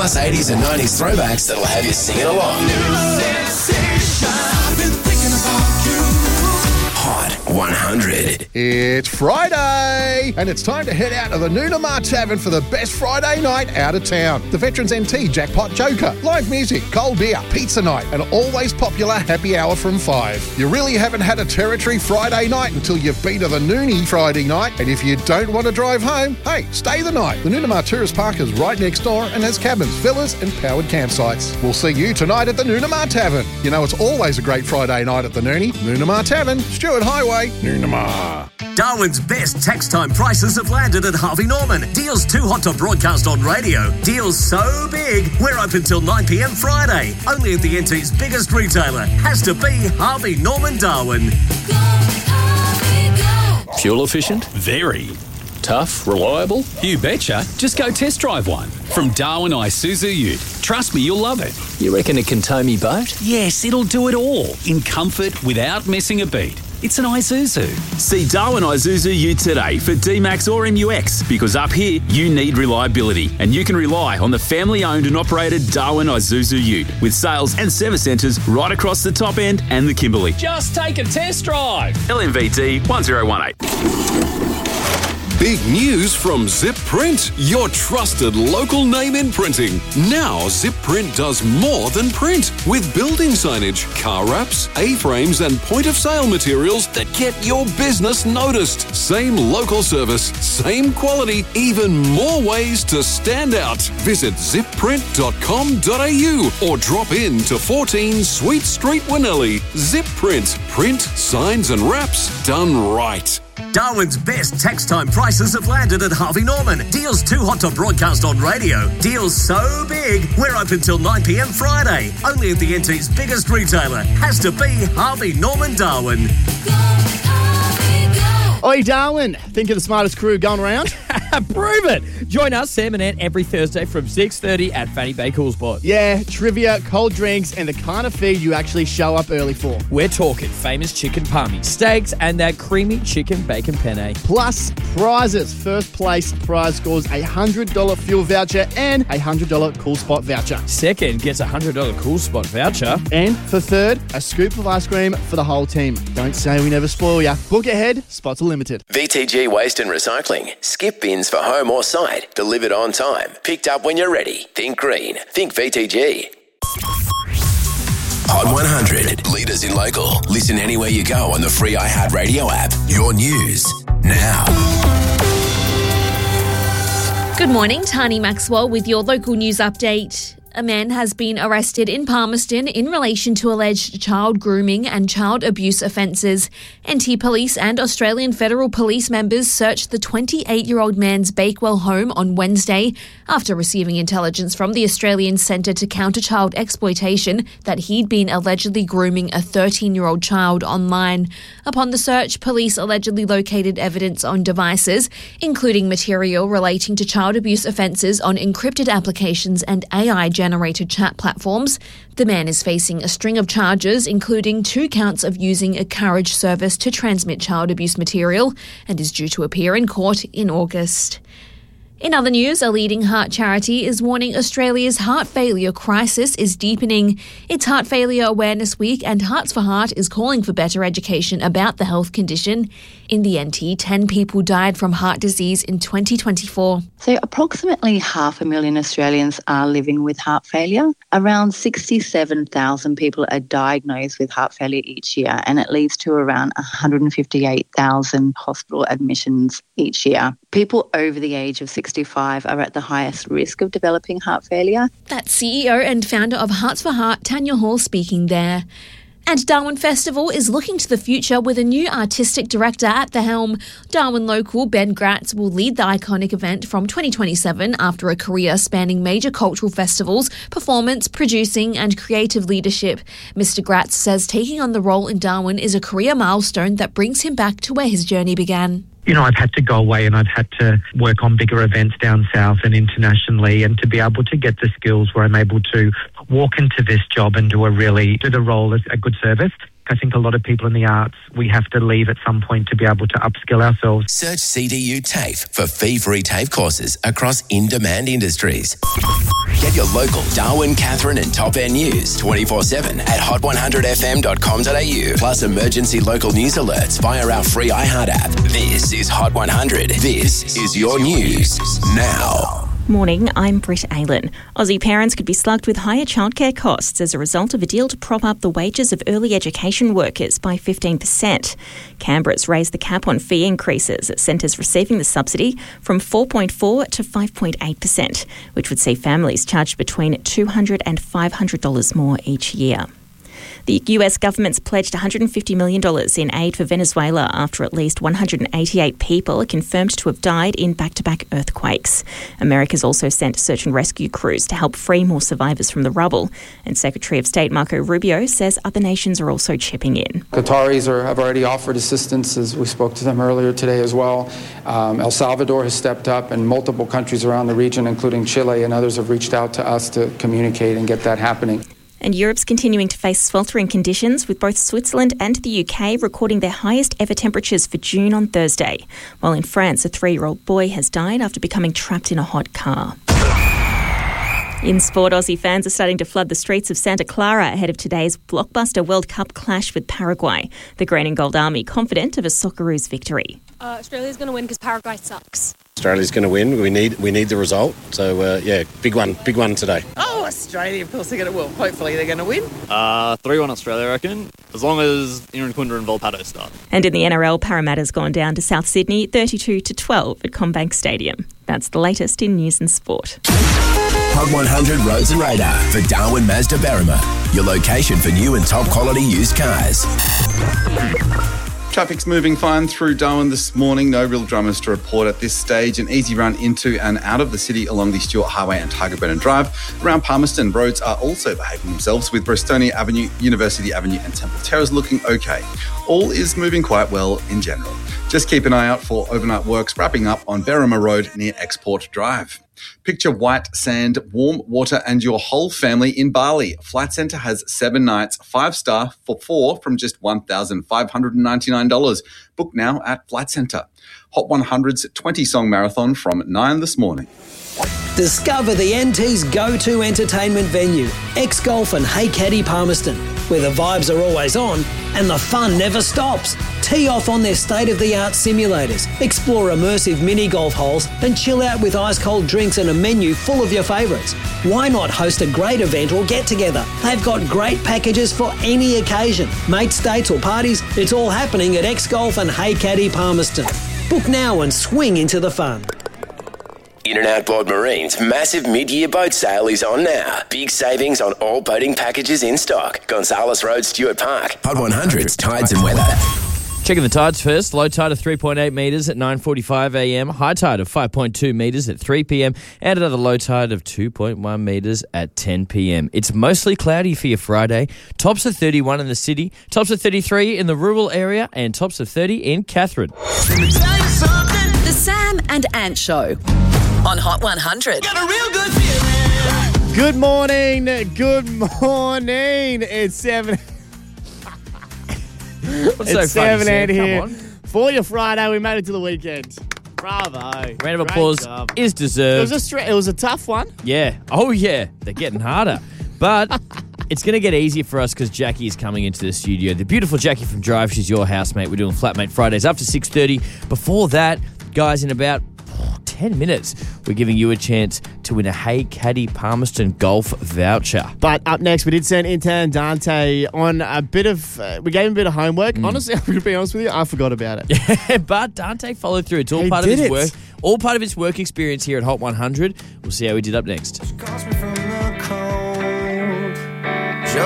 plus 80s and 90s throwbacks that'll have you singing along. I've been thinking about you. Hot 100. It's Friday, and it's time to head out to the Noonamar Tavern for the best Friday night out of town. The Veterans NT Jackpot Joker, live music, cold beer, pizza night, and always popular happy hour from 5. You really haven't had a Territory Friday night until you've been to the Noonie Friday night, and if you don't want to drive home, hey, stay the night. The Noonamar Tourist Park is right next door and has cabins, villas, and powered campsites. We'll see you tonight at the Noonamar Tavern. You know it's always a great Friday night at the Noonie. Noonamar Tavern, Stewart Highway, Noonamar. Darwin's best tax time prices have landed at Harvey Norman. Deals too hot to broadcast on radio. Deals so big, we're open till 9 p.m. Friday. Only at the NT's biggest retailer. Has to be Harvey Norman Darwin. Go, Harvey, go. Fuel efficient? Very. Tough? Reliable? You betcha. Just go test drive one. From Darwin Isuzu Ute. Trust me, you'll love it. You reckon it can tow me boat? Yes, it'll do it all. In comfort, without missing a beat. It's an Isuzu. See Darwin Isuzu Ute today for D-Max or MUX, because up here, you need reliability, and you can rely on the family-owned and operated Darwin Isuzu Ute, with sales and service centres right across the top end and the Kimberley. Just take a test drive. LMVT 1018. Big news from Zip Print, your trusted local name in printing. Now Zip Print does more than print, with building signage, car wraps, A-frames and point-of-sale materials that get your business noticed. Same local service, same quality, even more ways to stand out. Visit zipprint.com.au or drop in to 14 Sweet Street, Winnelly. Zip Print. Print, signs and wraps done right. Darwin's best tax time prices have landed at Harvey Norman. Deals too hot to broadcast on radio. Deals so big, we're open till 9 p.m. Friday. Only at the NT's biggest retailer. Has to be Harvey Norman Darwin. Go, Harvey, go. Oi, Darwin. Think of the smartest crew going around? Prove it. Join us, Sam and Ant, every Thursday from 6:30 at Fanny Bay Coolspot. Yeah, trivia, cold drinks, and the kind of feed you actually show up early for. We're talking famous chicken palmy, steaks, and that creamy chicken bacon penne. Plus, prizes. First place prize scores a $100 fuel voucher and a $100 Coolspot voucher. Second gets a $100 Coolspot voucher. And for third, a scoop of ice cream for the whole team. Don't say we never spoil ya. Book ahead, spots are limited. VTG Waste and Recycling. Skip bins for home or site. Delivered on time. Picked up when you're ready. Think green. Think VTG. Hot 100. Leaders in local. Listen anywhere you go on the free iHeartRadio app. Your news now. Good morning, Tani Maxwell with your local news update. A man has been arrested in Palmerston in relation to alleged child grooming and child abuse offences. NT Police and Australian Federal Police members searched the 28-year-old man's Bakewell home on Wednesday after receiving intelligence from the Australian Centre to Counter Child Exploitation that he'd been allegedly grooming a 13-year-old child online. Upon the search, police allegedly located evidence on devices, including material relating to child abuse offences on encrypted applications and AI-generated chat platforms. The man is facing a string of charges, including 2 counts of using a carriage service to transmit child abuse material, and is due to appear in court in August. In other news, a leading heart charity is warning Australia's heart failure crisis is deepening. It's Heart Failure Awareness Week, and Hearts for Heart is calling for better education about the health condition. In the NT, 10 people died from heart disease in 2024. So approximately 500,000 Australians are living with heart failure. Around 67,000 people are diagnosed with heart failure each year, and it leads to around 158,000 hospital admissions each year. People over the age of 65 are at the highest risk of developing heart failure. That's CEO and founder of Hearts for Heart, Tanya Hall, speaking there. And Darwin Festival is looking to the future with a new artistic director at the helm. Darwin local Ben Gratz will lead the iconic event from 2027 after a career spanning major cultural festivals, performance, producing and creative leadership. Mr. Gratz says taking on the role in Darwin is a career milestone that brings him back to where his journey began. You know, I've had to go away and I've had to work on bigger events down south and internationally, and to be able to get the skills where I'm able to walk into this job and do the role as a good service. I think a lot of people in the arts, we have to leave at some point to be able to upskill ourselves. Search CDU TAFE for fee-free TAFE courses across in-demand industries. Get your local Darwin, Catherine and Top End news 24/7 at hot100fm.com.au. Plus emergency local news alerts via our free iHeart app. This is Hot 100. This is your news now. Morning, I'm Britt Aylen. Aussie parents could be slugged with higher childcare costs as a result of a deal to prop up the wages of early education workers by 15%. Canberra's raised the cap on fee increases at centres receiving the subsidy from 4.4% to 5.8%, which would see families charged between $200 and $500 more each year. The US government's pledged $150 million in aid for Venezuela after at least 188 people are confirmed to have died in back-to-back earthquakes. America's also sent search and rescue crews to help free more survivors from the rubble. And Secretary of State Marco Rubio says other nations are also chipping in. Qataris have already offered assistance, as we spoke to them earlier today as well. El Salvador has stepped up, and multiple countries around the region, including Chile and others, have reached out to us to communicate and get that happening. And Europe's continuing to face sweltering conditions, with both Switzerland and the UK recording their highest ever temperatures for June on Thursday. While in France, a 3-year-old boy has died after becoming trapped in a hot car. In sport, Aussie fans are starting to flood the streets of Santa Clara ahead of today's blockbuster World Cup clash with Paraguay. The Green and Gold Army confident of a Socceroos victory. Australia's going to win because Paraguay sucks. Australia's going to win. We need the result. So, big one today. Oh, Australia, of course they're going to win. Hopefully they're going to win. 3-1 Australia, I reckon, as long as Aaron Kunda and Volpato start. And in the NRL, Parramatta's gone down to South Sydney 32-12 at CommBank Stadium. That's the latest in news and sport. Hot 100 Roads and Radar for Darwin Mazda Berrima. Your location for new and top quality used cars. Traffic's moving fine through Darwin this morning. No real dramas to report at this stage. An easy run into and out of the city along the Stewart Highway and Tiger Brennan Drive. Around Palmerston, roads are also behaving themselves, with Brestonia Avenue, University Avenue and Temple Terrace looking okay. All is moving quite well in general. Just keep an eye out for overnight works wrapping up on Berrima Road near Export Drive. Picture white sand, warm water and your whole family in Bali. Flight Centre has 7 nights, 5-star for 4 from just $1,599. Book now at Flight Centre. Hot 100's 20-song marathon from 9 this morning. Discover the NT's go-to entertainment venue, X-Golf and Hey Caddy Palmerston, where the vibes are always on and the fun never stops. Tee off on their state-of-the-art simulators, explore immersive mini-golf holes and chill out with ice-cold drinks and a menu full of your favourites. Why not host a great event or get-together? They've got great packages for any occasion. Mates, dates or parties, it's all happening at X-Golf and Hey Caddy Palmerston. Book now and swing into the fun. In and Outboard Marine's massive mid-year boat sale is on now. Big savings on all boating packages in stock. Gonzales Road, Stewart Park. Hot 100's Tides and Weather. Checking the tides first. Low tide of 3.8 metres at 9:45 a.m. High tide of 5.2 metres at 3 p.m. And another low tide of 2.1 metres at 10 p.m. It's mostly cloudy for your Friday. Tops of 31 in the city. Tops of 33 in the rural area. And tops of 30 in Catherine. The Sam and Ant Show on Hot 100. Got a real good feeling. Good morning. Good morning. It's 7. What's so it's funny, 7 Sam? here. Come on. For your Friday, we made it to the weekend. Bravo. Round of applause is deserved. It was a tough one. Yeah. Oh, yeah. They're getting harder. But it's going to get easier for us because Jackie is coming into the studio. The beautiful Jackie from Drive. She's your housemate. We're doing Flatmate Fridays after 6:30. Before that, guys, in about 10 minutes, we're giving you a chance to win a Hey Caddy Palmerston golf voucher. But up next, we did send intern Dante on a bit of... we gave him a bit of homework. Honestly, I'm going to be honest with you, I forgot about it. But Dante followed through. It's all part of his work. All part of his work experience here at Hot 100. We'll see how he did up next.